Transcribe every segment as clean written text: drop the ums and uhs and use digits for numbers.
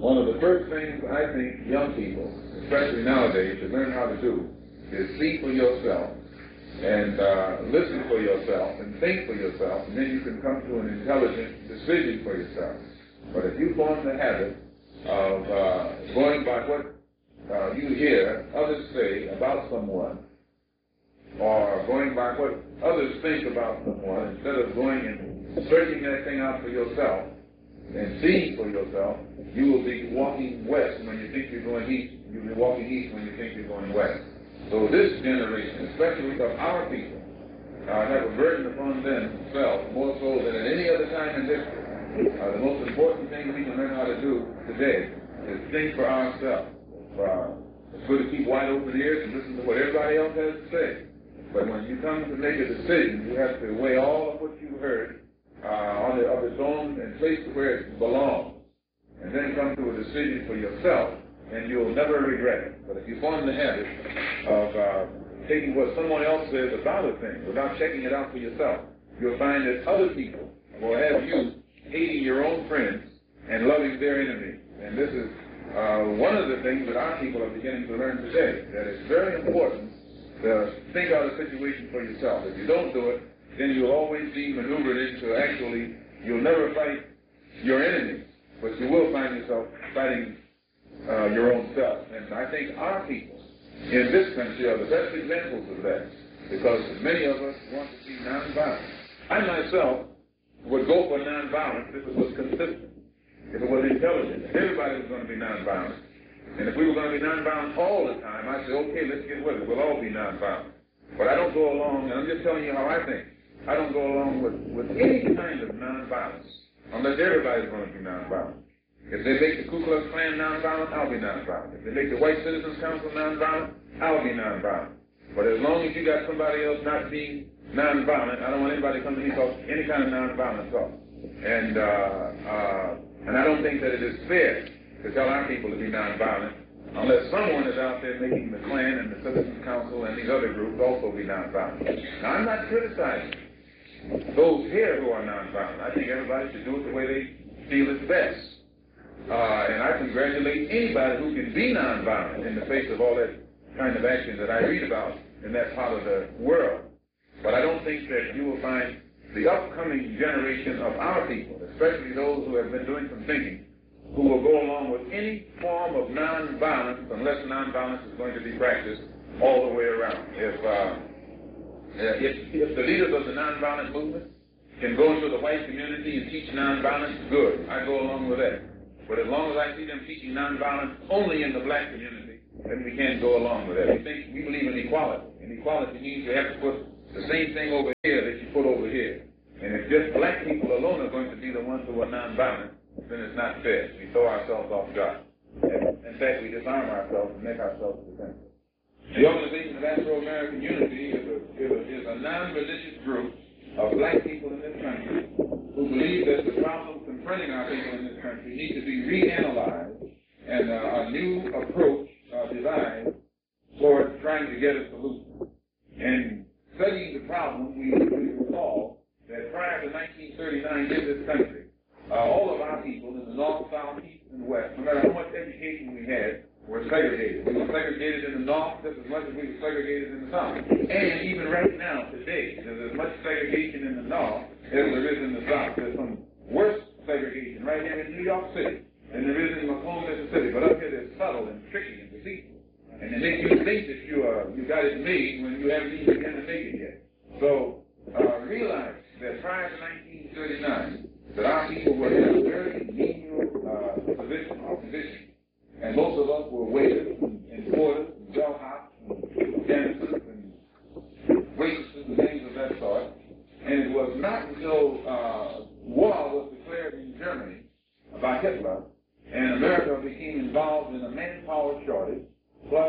one of the first things I think young people, especially nowadays, should learn how to do is see for yourself and listen for yourself and think for yourself, and then you can come to an intelligent decision for yourself. But if you form the habit of going by what you hear others say about someone, or going by what others think about someone, instead of going and searching that thing out for yourself and seeing for yourself, you will be walking west when you think you're going east. You'll be walking east when you think you're going west. So this generation, especially of our people, have a burden upon themselves more so than at any other time in history. The most important thing we can learn how to do today is think for ourselves. It's good to keep wide open ears and listen to what everybody else has to say. But when you come to make a decision, you have to weigh all of what you heard of its own and place it where it belongs, and then come to a decision for yourself, and you'll never regret it. But if you form the habit of taking what someone else says about a thing without checking it out for yourself, you'll find that other people will have you hating your own friends and loving their enemies. And this is one of the things that our people are beginning to learn today, that it's very important to think out a situation for yourself. If you don't do it, then you'll always be maneuvered into actually, you'll never fight your enemies, but you will find yourself fighting your own self. And I think our people in this country are the best examples of that, because many of us want to see nonviolence. I myself would go for nonviolence if it was consistent, if it was intelligent. If everybody was going to be nonviolent, and if we were going to be nonviolent all the time, I'd say, okay, let's get with it. We'll all be nonviolent. But I don't go along, and I'm just telling you how I think. I don't go along with any kind of nonviolence unless everybody's going to be nonviolent. If they make the Ku Klux Klan nonviolent, I'll be nonviolent. If they make the White Citizens Council nonviolent, I'll be nonviolent. But as long as you got somebody else not being nonviolent, I don't want anybody to come to me talk any kind of nonviolent talk. And I don't think that it is fair to tell our people to be nonviolent unless someone is out there making the Klan and the Citizens Council and these other groups also be nonviolent. Now, I'm not criticizing those here who are nonviolent. I think everybody should do it the way they feel is best. And I congratulate anybody who can be nonviolent in the face of all that kind of action that I read about in that part of the world. But I don't think that you will find the upcoming generation of our people, especially those who have been doing some thinking, who will go along with any form of nonviolence unless nonviolence is going to be practiced all the way around. If the leaders of the nonviolent movement can go into the white community and teach nonviolence, good. I go along with that. But as long as I see them teaching nonviolence only in the black community, then we can't go along with that. We believe in equality. And equality means you have to put the same thing over here that you put over here. And if just black people alone are going to be the ones who are nonviolent, then it's not fair. We throw ourselves off guard. In fact, we disarm ourselves and make ourselves defensive. The Organization of Afro-American Unity is a non-religious group of black people in this country who believe that the problems confronting our people in this country need to be reanalyzed and a new approach designed toward trying to get a solution. And studying the problem, we recall that prior to 1939 in this country, all of our people in the north, south, east, and west, no matter how much education we had, were segregated. We were segregated in the north just as much as we were segregated in the south. And even right now, today, there's as much segregation in the north as there is in the south. There's some worse segregation right here in New York City than there is in Macomb, Mississippi. But up here, they're subtle and tricky and deceitful. And they make you think that you got it made when you haven't even begun to make it yet. So realize that prior to 1939, that our people were in a very menial position. And most of us were waiters and porters and bellhops and janitors and waitresses and things of that sort. And it was not until war was declared in Germany by Hitler and America became involved in a manpower shortage, plus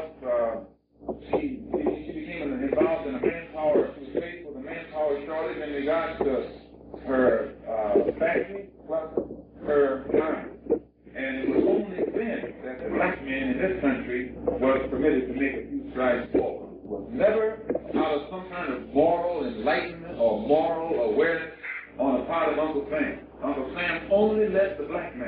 she became involved in a manpower, she was faced with a manpower shortage in regards to her factory plus her army. And it was only then that the black man in this country was permitted to make a few strides forward. It was never out of some kind of moral enlightenment or moral awareness on the part of Uncle Sam. Uncle Sam only let the black man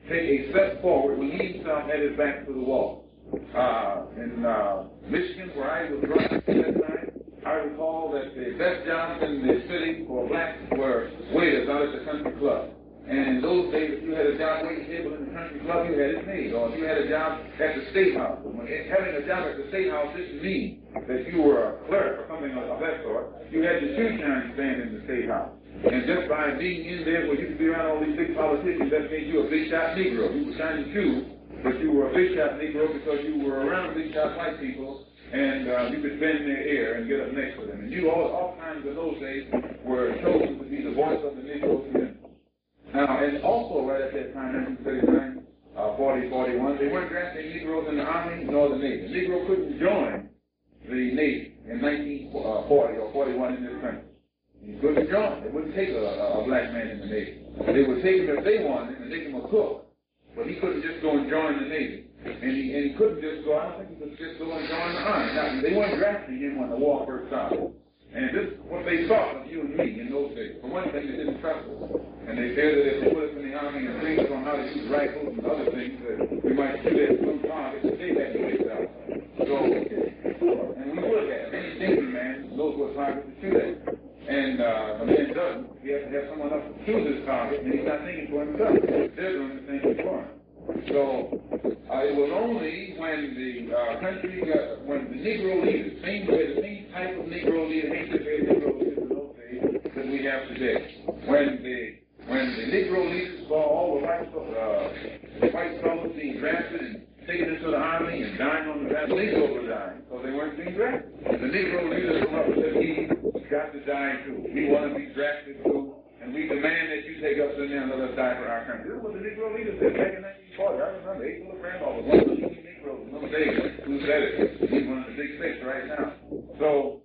take a step forward when he himself had his back to the wall. In Michigan, where I was running at that time, I recall that the best jobs in the city for blacks were waiters out at the country club. And in those days, if you had a job waiting table in the country club, you had it made. Or if you had a job at the State House. Having a job at the State House didn't mean that you were a clerk or something of that sort. You had your shoe shine stand in the State House. And just by being in there where you could be around all these big politicians, that made you a big shot Negro. You were shining shoes, but you were a big shot Negro because you were around big shot white people, and you could bend their ear and get up next to them. And you all times in those days were chosen to be the voice of the Negro community. Now, and also right at that time, 1939, 40, 41, they weren't drafting Negroes in the Army nor the Navy. The Negro couldn't join the Navy in 1940 or 41 in this country. He couldn't join. They wouldn't take a black man in the Navy. They would take him if they wanted him and make him a cook. But he couldn't just go and join the Navy. And he couldn't just go, I don't think he could just go and join the Army. Now, they weren't drafting him when the war first started. And this is what they thought of you and me in those days. For one thing, they didn't trust us. And they feared that if they put us in the Army and trained us on how to use rifles and other things, that we might shoot at some targets that they had to get out. So, and we would have. Any thinking man knows what target to shoot at. And a man doesn't. He has to have someone else to choose his target, and he's not thinking for himself. They're doing the thing for him. So, it was only when the country, when the Negro leaders, the same type of Negro leader, Negro leaders in those days that we have today. When the Negro leaders saw all the white fellows being drafted and taken into the Army and dying on the battle, Negroes were dying, so they weren't being drafted. The Negro leaders come up and said, he's got to die too. We want to be drafted too. And we demand that you take us in there and let us die for our country. This is what the Negro leaders said back in 1940. I remember Abel Randolph was one of the leading Negroes in those days who said it. He's one of the big six right now. So,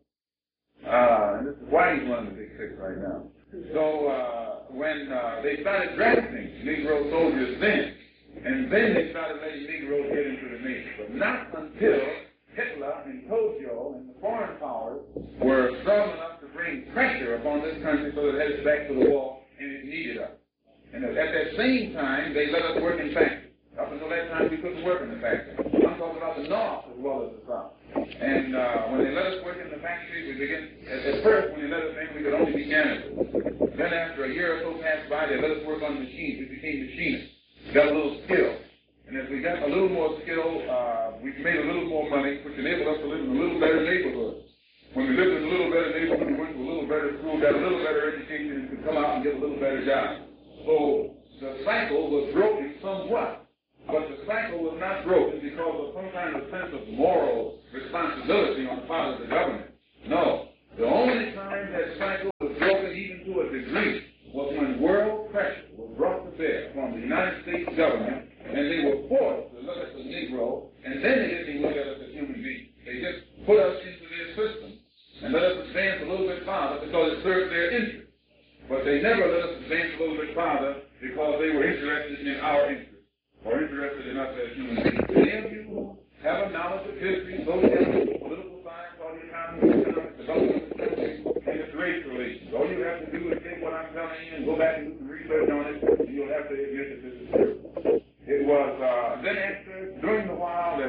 and this is why he's one of the big six right now. So, when they started drafting Negro soldiers then, and then they started letting Negroes get into the Navy. But not until Hitler and Tojo and the foreign powers were strong enough to bring pressure upon this country so that it had its back to the wall and it needed us. And at that same time, they let us work in factories. Up until that time, we couldn't work in the factory. I'm talking about the North as well as the South. And when they let us work in the factories, we began, at first, when they let us in, we could only be janitors. Then after a year or so passed by, they let us work on machines. We became machinists. We got a little skill. And as we got a little more skill, we made a little more money, which enabled us to live in a little better neighborhood. When we lived in a little better neighborhood, we went to a little better school, got a little better education, and could come out and get a little better job. So the cycle was broken somewhat. But the cycle was not broken because of some kind of sense of moral responsibility on the part of the government. No. The only time that cycle was broken, even to a degree, was when world pressure was brought to bear upon the United States government, and they were forced to look at the Negro, and then they didn't even look at us as human beings. They just put us into their system and let us advance a little bit farther because it served their interest. But they never let us advance a little bit farther because they were interested in our interest or interested in us as human beings. Any of you who have a knowledge of history, sociology, political science, or the economy, economic development, and its race relations, all you have to do is take what I'm telling you and go back and do some research on it, and you'll have to admit that this is true. It was then after, during the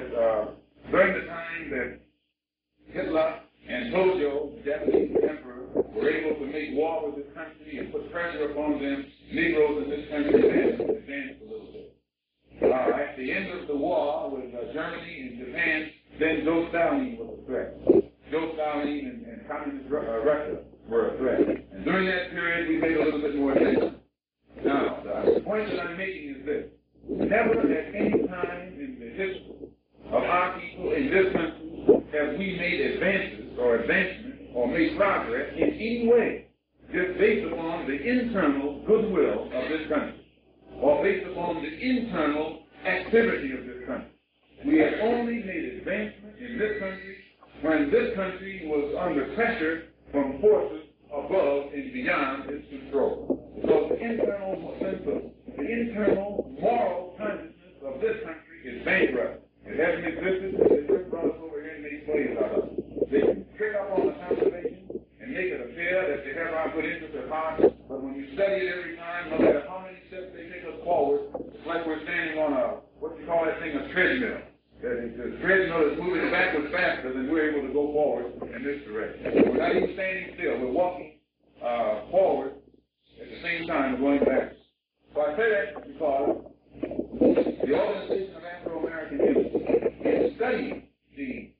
time that Hitler and Tojo, the Japanese emperor, were able to make war with this country and put pressure upon them, Negroes in this country advanced a little bit. At the end of the war with Germany and Japan, then Joe Stalin was a threat. Joe Stalin and communist Russia were a threat. And during that period, we made a little bit more attention. Now, the point that I'm making is this. Never at any time in the history of our people in this country have we made advances or advancement or made progress in any way just based upon the internal goodwill of this country or based upon the internal activity of this country. We have only made advancement in this country when this country was under pressure from forces above and beyond its control. Because the internal moral consciousness of this country is bankrupt. It hasn't existed since they first brought us over here and made slaves out of it. They can trick up on the conversation and make it appear that they have our good interests at heart, but when you study it every time, no matter how many steps they take us forward, it's like we're on what you call that thing, a treadmill. The treadmill is moving backwards faster than we're able to go forward in this direction. We're not even standing still. We're walking forward at the same time going backwards. So I say that because the Organization of Afro-American Unity is studying the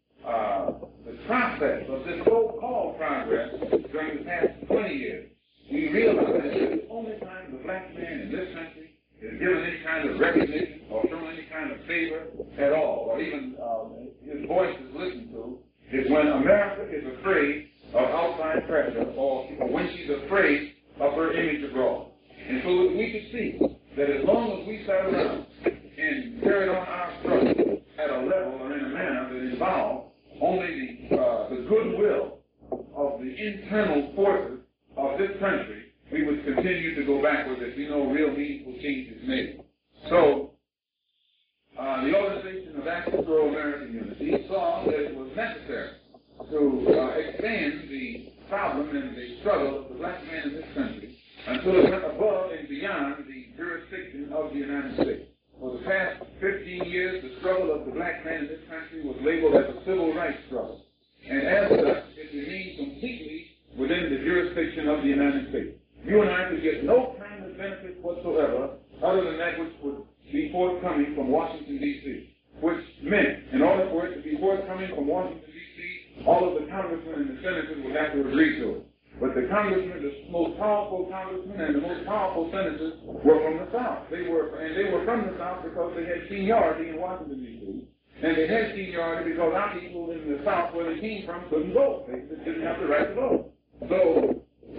process of this so-called progress during the past 20 years. We realize that the only time the black man in this country is given any kind of recognition or shown any kind of favor at all, or even his voice is listened to, is when America is afraid of outside pressure, or when she's afraid of her image abroad. And so that we can see that as long as we sat around and carried on our struggle at a level or in a manner that involved only the goodwill of the internal forces of this country, we would continue to go backwards if we know real meaningful change is made. So, the Organization of Afro-American Unity saw that it was necessary to expand the problem and the struggle of the black man in this country until it went above and beyond the jurisdiction of the United States. For the past 15 years, the struggle of the black man in this country was labeled as a civil rights struggle. And as such, it remained completely within the jurisdiction of the United States. You and I could get no kind of benefit whatsoever other than that which would be forthcoming from Washington, D.C., which meant, in order for it to be forthcoming from Washington, D.C., all of the congressmen and the senators would have to agree to it. But the congressmen, the most powerful congressmen and the most powerful senators were from the South. They were from the South because they had seniority in Washington, D.C., and they had seniority because our people in the South, where they came from, couldn't vote. They just didn't have the right to vote. So,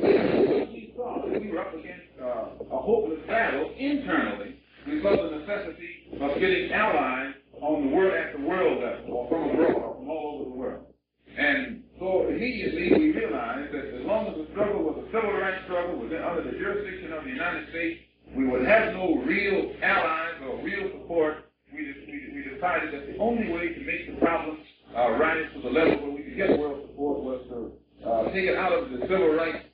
we saw that we were up against a hopeless battle internally because of the necessity of getting allies on the world at the world level, or from abroad, or from all over the world. And so immediately we realized that as long as the struggle was a civil rights struggle within under the jurisdiction of the United States, we would have no real allies or real support. We decided that the only way to make the problem rise to the level where we could get world support was to take it out of the civil rights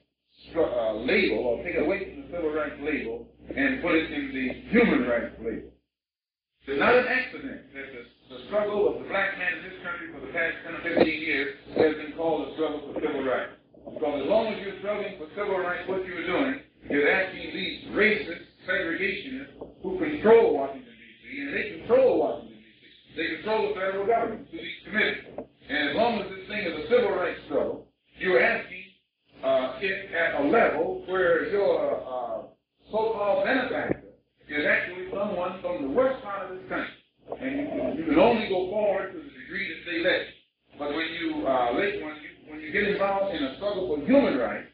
label, or take it away from the civil rights label, and put it in the human rights label. It's not an accident that the struggle of the black man in this country for the past 10 or 15 years has been called a struggle for civil rights. Because as long as you're struggling for civil rights, what you're doing is asking these racist segregationists who control Washington, D.C., and they control Washington, D.C., they control the federal government through these committees. And as long as this thing is a civil rights struggle, you're asking it at a level where your so-called benefactor is actually someone from the worst part of this country. And you can only go forward to the degree that they let you. But when you get involved in a struggle for human rights,